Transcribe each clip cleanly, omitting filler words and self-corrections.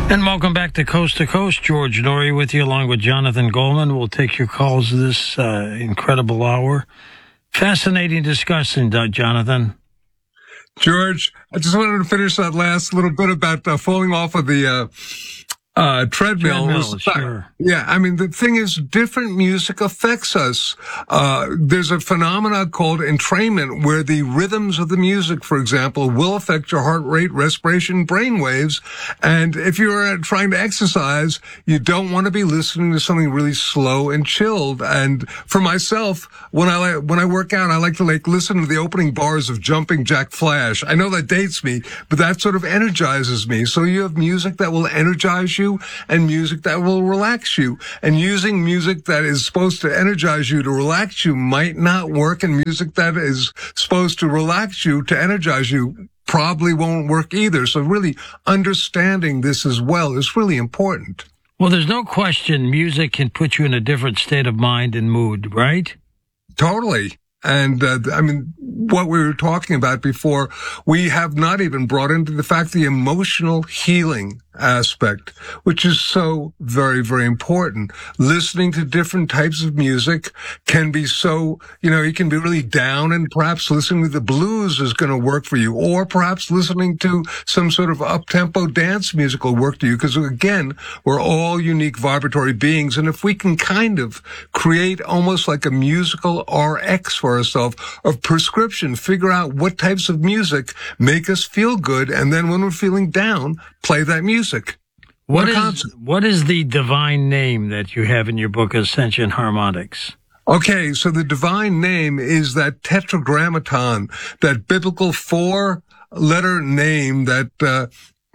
And welcome back to Coast. George Noory with you, along with Jonathan Goldman. We'll take your calls this incredible hour. Fascinating discussion, Jonathan. George, I just wanted to finish that last little bit about falling off of the treadmill. Sure. Yeah, I mean, the thing is, different music affects us. There's a phenomenon called entrainment where the rhythms of the music, for example, will affect your heart rate, respiration, brain waves. And if you're trying to exercise, you don't want to be listening to something really slow and chilled. And for myself, when I work out, I like to listen to the opening bars of Jumping Jack Flash. I know that dates me, but that sort of energizes me. So you have music that will energize you and music that will relax you. And using music that is supposed to energize you to relax you might not work, and music that is supposed to relax you to energize you probably won't work either. So really understanding this as well is really important. Well, there's no question music can put you in a different state of mind and mood, right? Totally. And, I mean, what we were talking about before, we have not even brought into the fact the emotional healing aspect, which is so very, very important. Listening to different types of music can be so, you can be really down, and perhaps listening to the blues is going to work for you, or perhaps listening to some sort of up-tempo dance music will work to you, because again, we're all unique vibratory beings, and if we can kind of create almost like a musical RX for ourselves of prescription, figure out what types of music make us feel good, and then when we're feeling down, play that music. What is the divine name that you have in your book, Ascension Harmonics? Okay, so the divine name is that tetragrammaton, that biblical 4-letter name that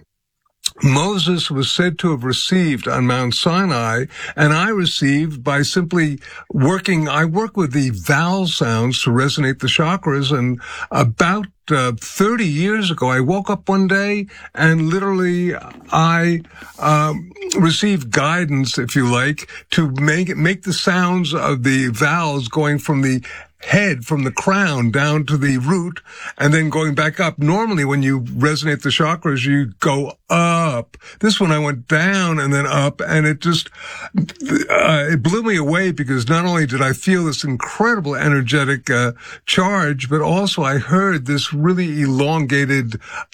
Moses was said to have received on Mount Sinai, and I received by simply I work with the vowel sounds to resonate the chakras, and about 30 years ago, I woke up one day and literally I received guidance, if you like, to make the sounds of the vowels going from the head, from the crown down to the root, and then going back up. Normally, when you resonate the chakras, you go up. This one, I went down and then up, and it just, it blew me away, because not only did I feel this incredible energetic charge, but also I heard this really elongated,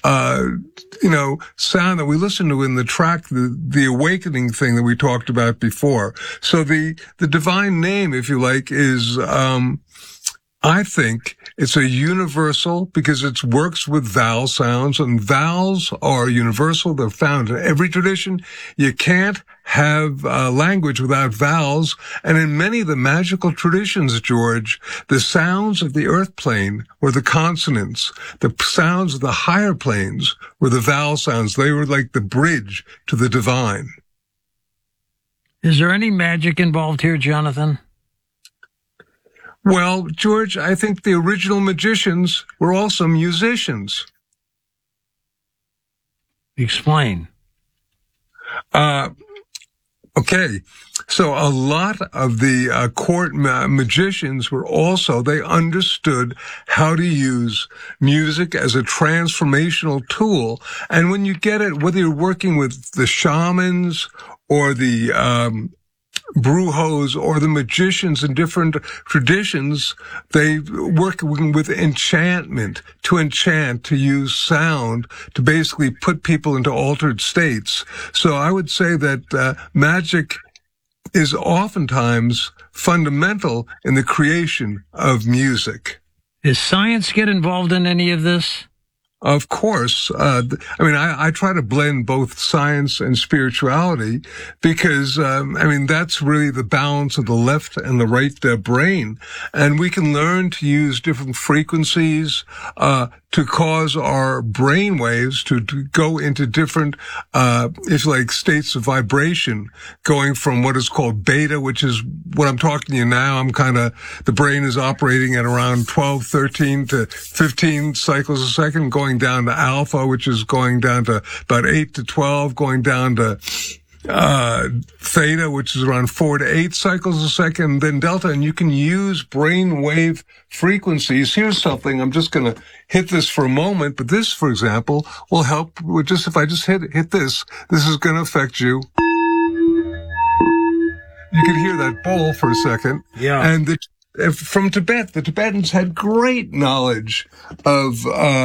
sound that we listened to in the track, the awakening thing that we talked about before. So the divine name, if you like, is, I think it's a universal, because it works with vowel sounds, and vowels are universal. They're found in every tradition. You can't have language without vowels. And in many of the magical traditions, George, the sounds of the earth plane were the consonants. The sounds of the higher planes were the vowel sounds. They were like the bridge to the divine. Is there any magic involved here, Jonathan? Well, George, I think the original magicians were also musicians. Explain. Okay. So a lot of the court magicians were also, they understood how to use music as a transformational tool. And when you get it, whether you're working with the shamans or the brujos or the magicians in different traditions, they work with enchantment, to enchant, to use sound, to basically put people into altered states. So I would say that magic is oftentimes fundamental in the creation of music. Does science get involved in any of this? Of course. I try to blend both science and spirituality, because, that's really the balance of the left and the right brain. And we can learn to use different frequencies, to cause our brain waves to go into different, states of vibration, going from what is called beta, which is what I'm talking to you now. The brain is operating at around 12, 13 to 15 cycles a second, going down to alpha, which is going down to about 8 to 12, going down to theta, which is around 4 to 8 cycles a second, then delta, and you can use brain wave frequencies. Here's something, I'm just going to hit this for a moment, but this, for example, will help with just, if I just hit this is going to affect you. You can hear that bowl for a second. Yeah. And from Tibet, the Tibetans had great knowledge of,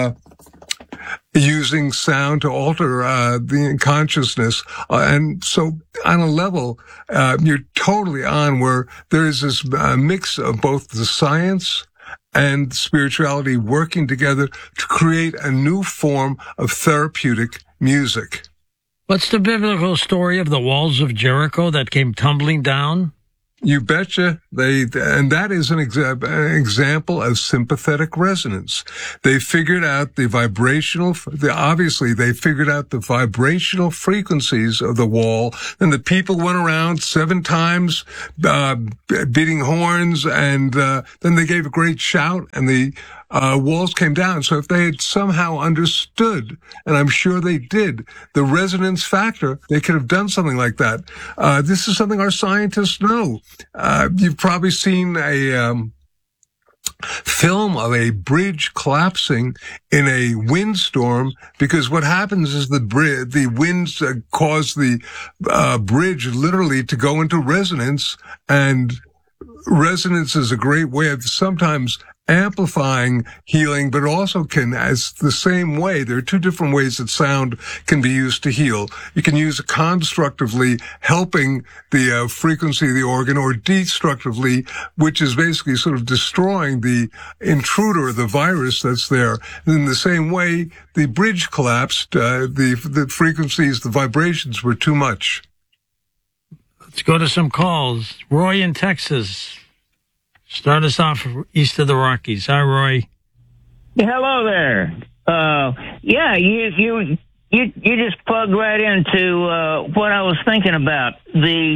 using sound to alter the consciousness. And so on a level, you're totally on where there is this mix of both the science and spirituality working together to create a new form of therapeutic music. What's the biblical story of the walls of Jericho that came tumbling down? You betcha. And that is an example of sympathetic resonance. They figured out obviously they figured out the vibrational frequencies of the wall, and the people went around 7 times, beating horns, and then they gave a great shout, and the walls came down. So if they had somehow understood, and I'm sure they did, the resonance factor, they could have done something like that. This is something our scientists know. You've probably seen a film of a bridge collapsing in a windstorm, because what happens is the winds cause the bridge literally to go into resonance, and resonance is a great way of sometimes amplifying healing, but also can, as the same way, there are 2 different ways that sound can be used to heal. You can use it constructively, helping the frequency of the organ, or destructively, which is basically sort of destroying the intruder, the virus that's there. And in the same way, the bridge collapsed, the frequencies, the vibrations were too much. Let's go to some calls. Roy in Texas. Start us off east of the Rockies. Hi, Roy. Hello there. Yeah, you just plugged right into what I was thinking about. The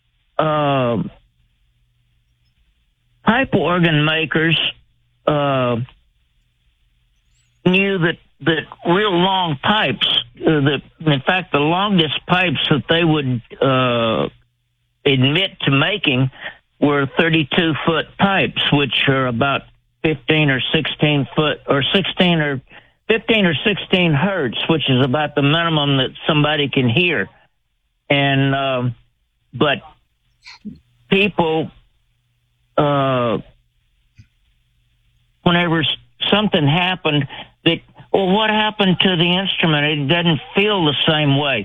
pipe organ makers knew that real long pipes, in fact, the longest pipes that they would admit to making were 32-foot pipes, which are about 15 or 16 foot, or 16 or 15 or 16 hertz, which is about the minimum that somebody can hear. And but people, whenever something happened, what happened to the instrument? It doesn't feel the same way.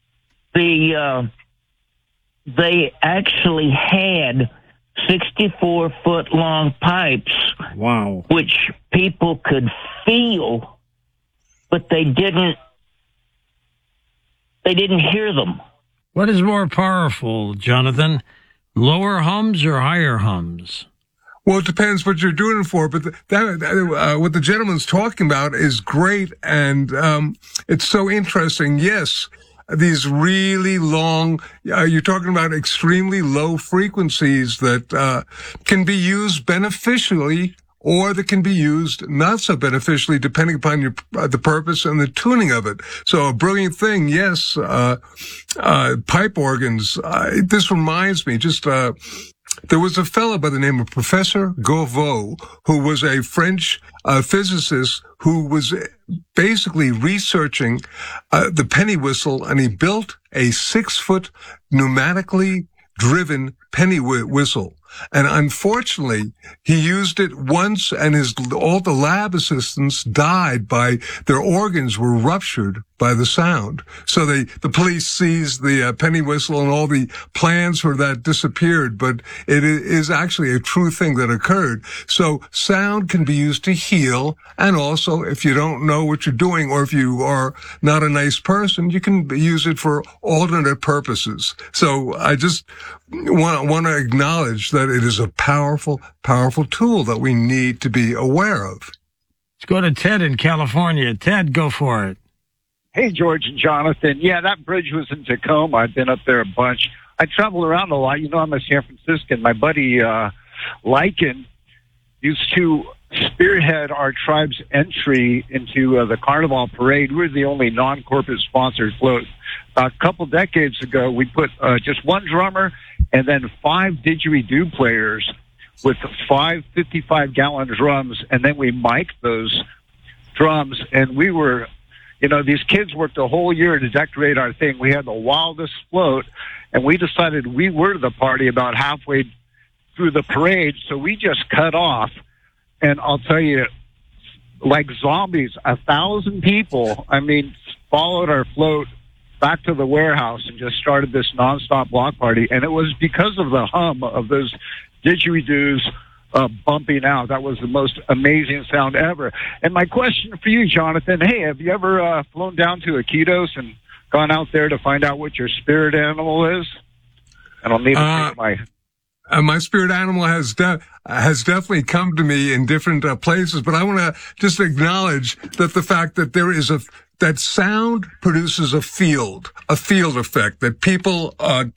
They actually had 64-foot long pipes. Wow. Which people could feel, but they didn't hear them. What is more powerful, Jonathan? Lower hums or higher hums? Well, it depends what you're doing it for, but what the gentleman's talking about is great, and it's so interesting. Yes, these really long, you're talking about extremely low frequencies that can be used beneficially, or that can be used not so beneficially, depending upon the purpose and the tuning of it. So a brilliant thing, yes. Pipe organs. This reminds me, there was a fellow by the name of Professor Gauvreau, who was a French physicist who was basically researching the penny whistle, and he built a 6-foot pneumatically driven penny whistle. And unfortunately, he used it once, and all the lab assistants died their organs were ruptured by the sound. So the police seized the penny whistle, and all the plans for that disappeared, but it is actually a true thing that occurred. So sound can be used to heal, and also if you don't know what you're doing, or if you are not a nice person, you can use it for alternate purposes. So I just want to acknowledge that it is a powerful, powerful tool that we need to be aware of. Let's go to Ted in California. Ted, go for it. Hey, George and Jonathan. Yeah, that bridge was in Tacoma. I've been up there a bunch. I travel around a lot. You know, I'm a San Franciscan. My buddy Lycan used to spearhead our tribe's entry into the Carnival Parade. We're the only non-corporate sponsored float. A couple decades ago, we put just one drummer and then 5 didgeridoo players with 5 55-gallon drums, and then we mic'd those drums, and we were, these kids worked a whole year to decorate our thing. We had the wildest float, and we decided we were the party about halfway through the parade, so we just cut off. And I'll tell you, like zombies, 1,000 people, followed our float back to the warehouse and just started this nonstop block party. And it was because of the hum of those didgeridoos bumping out. That was the most amazing sound ever. And my question for you, Jonathan, hey, have you ever flown down to Iquitos and gone out there to find out what your spirit animal is? And I'll need to take my spirit animal has definitely come to me in different places, but I want to just acknowledge that the fact that there is that sound produces a field effect that people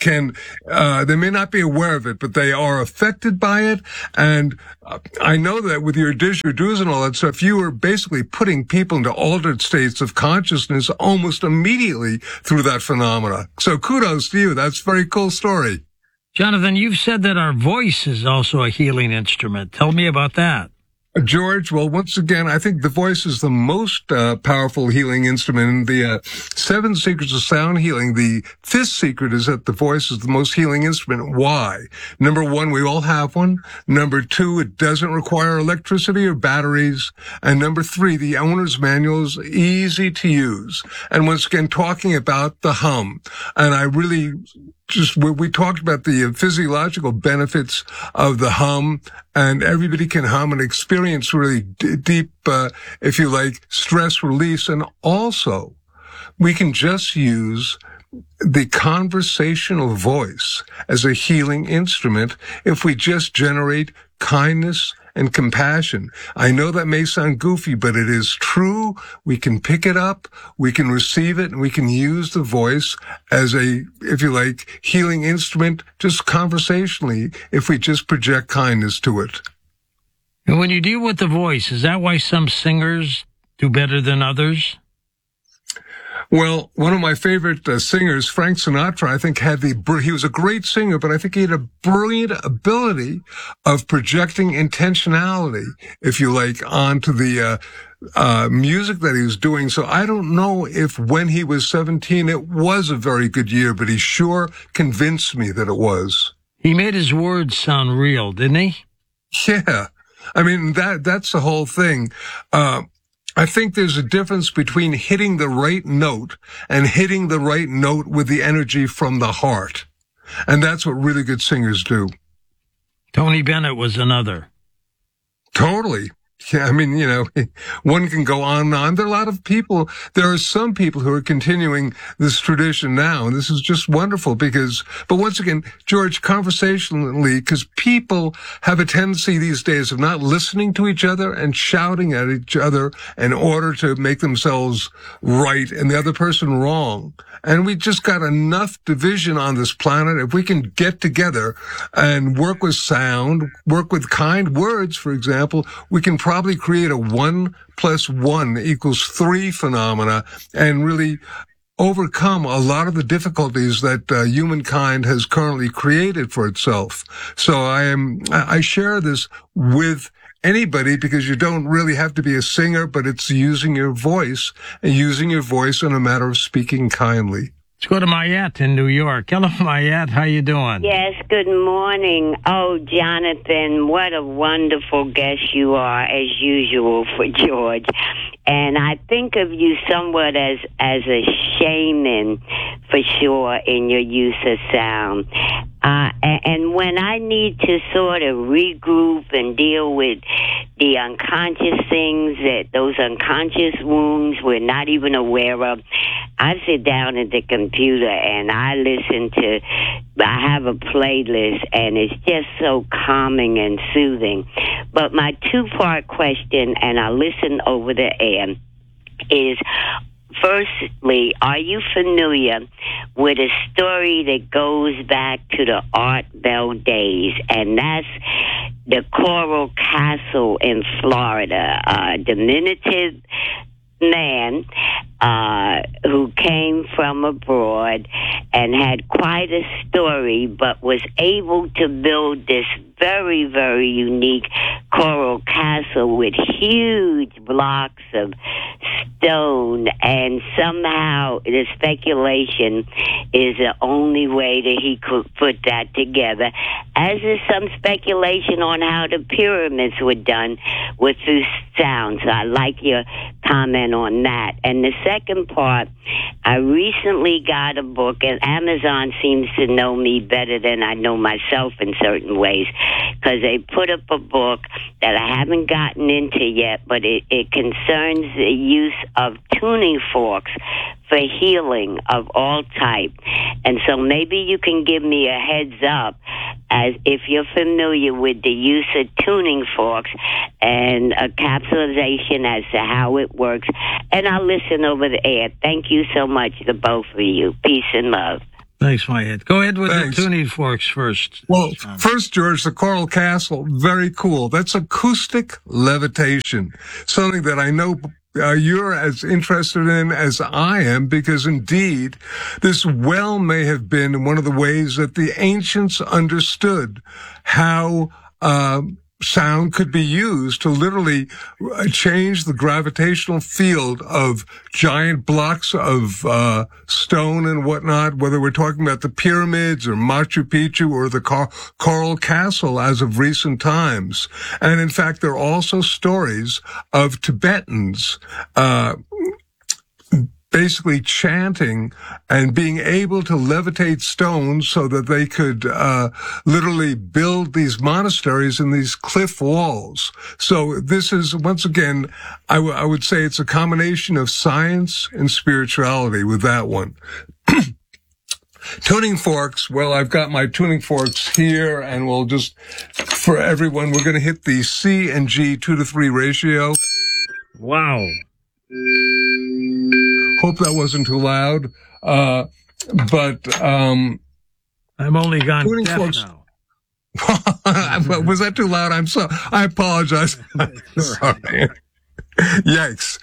they may not be aware of it, but they are affected by it. And I know that with your didgeridoos and all that stuff, you are basically putting people into altered states of consciousness almost immediately through that phenomena. So kudos to you. That's a very cool story. Jonathan, you've said that our voice is also a healing instrument. Tell me about that. George, well, once again, I think the voice is the most powerful healing instrument. In the 7 Secrets of Sound Healing, the 5th secret is that the voice is the most healing instrument. Why? Number 1, we all have one. Number 2, it doesn't require electricity or batteries. And number 3, the owner's manual is easy to use. And once again, talking about the hum. And I really we talked about the physiological benefits of the hum, and everybody can hum and experience really deep, if you like, stress release. And also, we can just use the conversational voice as a healing instrument if we just generate kindness and compassion. I know that may sound goofy, but it is true. We can pick it up, we can receive it, and we can use the voice as a, if you like, healing instrument just conversationally if we just project kindness to it. And when you deal with the voice, is that why some singers do better than others? Well, one of my favorite singers, Frank Sinatra, I think he was a great singer, but I think he had a brilliant ability of projecting intentionality, if you like, onto the music that he was doing. So I don't know if when he was 17, it was a very good year, but he sure convinced me that it was. He made his words sound real, didn't he? Yeah. That's the whole thing. I think there's a difference between hitting the right note and hitting the right note with the energy from the heart. And that's what really good singers do. Tony Bennett was another. Totally. Yeah, one can go on and on. There are some people who are continuing this tradition now, and this is just wonderful but once again, George, conversationally, because people have a tendency these days of not listening to each other and shouting at each other in order to make themselves right and the other person wrong. And we just got enough division on this planet. If we can get together and work with sound, work with kind words, for example, we can probably create a 1 + 1 = 3 phenomena and really overcome a lot of the difficulties that humankind has currently created for itself. So I share this with anybody because you don't really have to be a singer, but it's using your voice and using your voice in a matter of speaking kindly. Let's go to Mayette in New York. Hello, Mayette. How you doing? Yes, good morning. Oh, Jonathan, what a wonderful guest you are, as usual, for George. And I think of you somewhat as a shaman, for sure, in your use of sound. And when I need to sort of regroup and deal with the unconscious things, those unconscious wounds we're not even aware of, I sit down at the computer and I have a playlist, and it's just so calming and soothing. But my 2-part question, and I listen over the air, is firstly, are you familiar with a story that goes back to the Art Bell days? And that's the Coral Castle in Florida. A diminutive man who came from abroad and had quite a story, but was able to build this very, very unique coral castle with huge blocks of stone, and somehow the speculation is the only way that he could put that together, as is some speculation on how the pyramids were done with through sound. So I like your comment on that. And the second part, I recently got a book, and Amazon seems to know me better than I know myself in certain ways, because they put up a book that I haven't gotten into yet, but it concerns the use of tuning forks for healing of all type. And so maybe you can give me a heads up as if you're familiar with the use of tuning forks and a capsulization as to how it works. And I'll listen over the air. Thank you so much to both of you. Peace and love. Thanks, my head. Go ahead with Thanks. The tuning forks first. Well, first, George, the Coral Castle, very cool. That's acoustic levitation, something that I know you're as interested in as I am, because indeed, this well may have been one of the ways that the ancients understood how sound could be used to literally change the gravitational field of giant blocks of stone and whatnot, whether we're talking about the pyramids or Machu Picchu or the Coral Castle as of recent times. And in fact, there are also stories of Tibetans basically chanting and being able to levitate stones so that they could literally build these monasteries in these cliff walls. So this is, once again, I would say it's a combination of science and spirituality with that one. Tuning forks, well, I've got my tuning forks here, and we'll just, for everyone, we're going to hit the C and G 2-to-3 ratio. Wow. Hope that wasn't too loud. But I'm only gone tuning deaf forks now. Was that too loud? I apologize. Sorry. Yikes.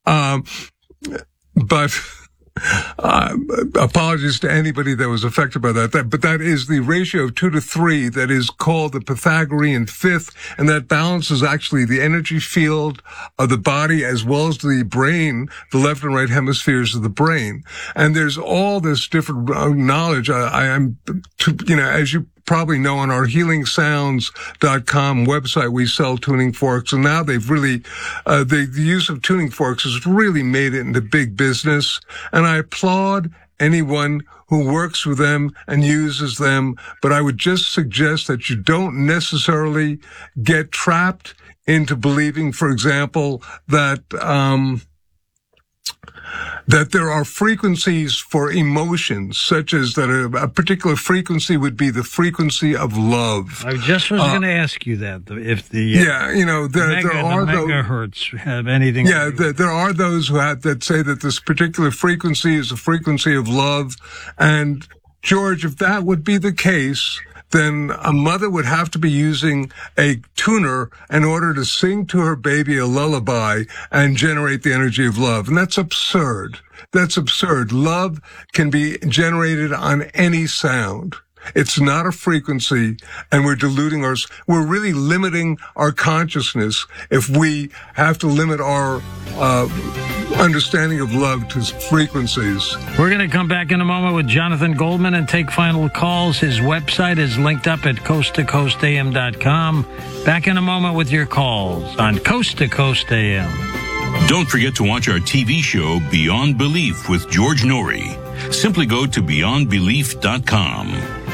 But apologies to anybody that was affected by that. But that is the ratio of 2-to-3 that is called the Pythagorean fifth, and that balances actually the energy field of the body as well as the brain, the left and right hemispheres of the brain. And there's all this different knowledge. I'm, as you probably know, on our healingsounds.com website, we sell tuning forks, and now they've really, the use of tuning forks has really made it into big business. And I applaud anyone who works with them and uses them, but I would just suggest that you don't necessarily get trapped into believing, for example, that there are frequencies for emotions, such as that a particular frequency would be the frequency of love. I just was going to ask you that, if the there are those megahertz have anything. Yeah, there are those that say that this particular frequency is a frequency of love. And George, if that would be the case, then a mother would have to be using a tuner in order to sing to her baby a lullaby and generate the energy of love. And that's absurd. That's absurd. Love can be generated on any sound. It's not a frequency, and we're we're really limiting our consciousness if we have to limit our understanding of love to frequencies. We're going to come back in a moment with Jonathan Goldman and take final calls. His website is linked up at coasttocoastam.com. Back in a moment with your calls on Coast to Coast AM. Don't forget to watch our TV show Beyond Belief with George Norrie. Simply go to beyondbelief.com.